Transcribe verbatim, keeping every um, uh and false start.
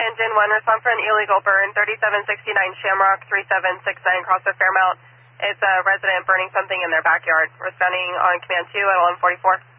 Engine one, respond for an illegal burn, thirty-seven sixty-nine Shamrock, three seven six nine, cross the Fairmount. It's a resident burning something in their backyard. Responding on command two at eleven forty-four.